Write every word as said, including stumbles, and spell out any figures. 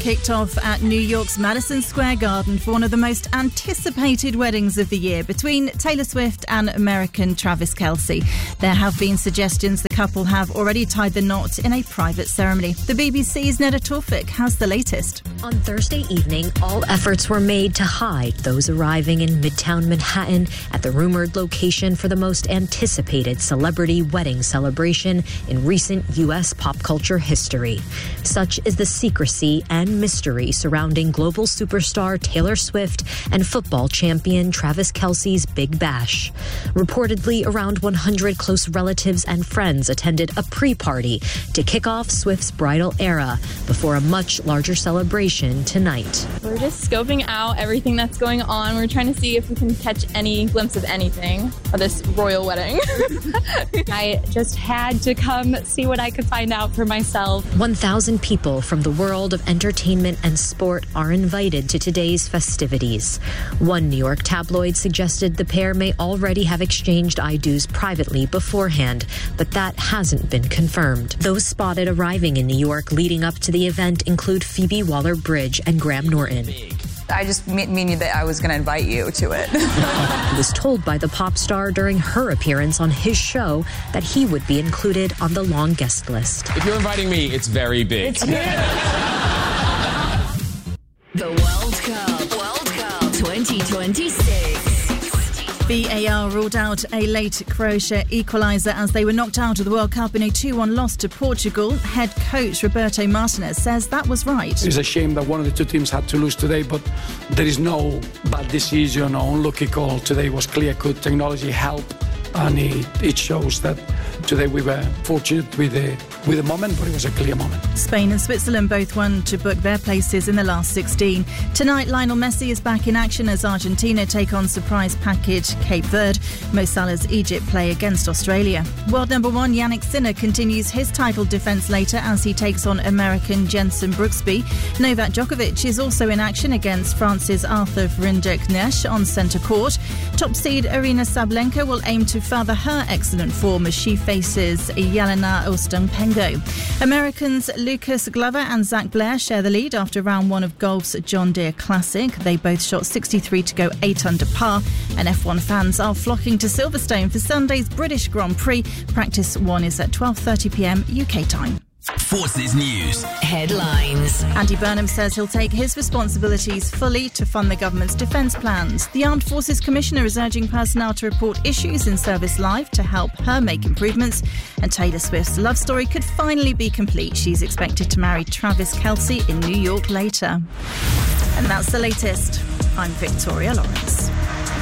kicked off at New York's Madison Square Garden for one of the most anticipated weddings of the year between Taylor Swift and American Travis Kelce. There have been suggestions the couple have already tied the knot in a private ceremony. The B B C's Neda Tawfik has the latest. On Thursday evening, all efforts were made to hide those arriving in Midtown Manhattan at the rumored location for the most anticipated celebrity wedding celebration in recent U S pop culture history. Such is the secrecy and mystery surrounding global superstar Taylor Swift and football champion Travis Kelce's Big Bash. Reportedly, around one hundred close relatives and friends attended a pre-party to kick off Swift's bridal era before a much larger celebration tonight. We're just scoping out everything that's going on. We're trying to see if we can catch any glimpse of anything of this royal wedding. I just had to come see what I could find out for myself. one thousand people from the world of entertainment and sport are invited to today's festivities. One New York tabloid suggested the pair may already have exchanged I do's privately beforehand, but that hasn't been confirmed. Those spotted arriving in New York leading up to the event include Phoebe Waller-Bridge and Graham Norton. I just mean that I was going to invite you to it. Was told by the pop star during her appearance on his show that he would be included on the long guest list. If you're inviting me, it's very big. It's The World Cup. World Cup twenty twenty-six. V A R ruled out a late Croatia equaliser as they were knocked out of the World Cup in a two one loss to Portugal. Head coach Roberto Martinez says that was right. It's a shame that one of the two teams had to lose today, but there is no bad decision or unlucky call. Today was clear-cut. Technology helped, and it, it shows that today we were fortunate with the with the moment, but it was a clear moment. Spain and Switzerland both won to book their places in the last sixteen. Tonight, Lionel Messi is back in action as Argentina take on surprise package Cape Verde. Mo Salah's Egypt play against Australia. World number one Yannick Sinner continues his title defence later as he takes on American Jenson Brooksby. Novak Djokovic is also in action against France's Arthur Rinderknecht on centre court. Top seed Aryna Sabalenka will aim to further her excellent form as she faces Jelena Ostapenko. Americans Lucas Glover and Zach Blair share the lead after round one of golf's John Deere Classic. They both shot sixty-three to go eight under par, and F one fans are flocking to Silverstone for Sunday's British Grand Prix. Practice one is at twelve thirty p.m. U K time. Forces News headlines. Andy Burnham says he'll take his responsibilities fully to fund the government's defence plans. The Armed Forces Commissioner is urging personnel to report issues in service live to help her make improvements. And Taylor Swift's love story could finally be complete. She's expected to marry Travis Kelce in New York later. And that's the latest. I'm Victoria Lawrence.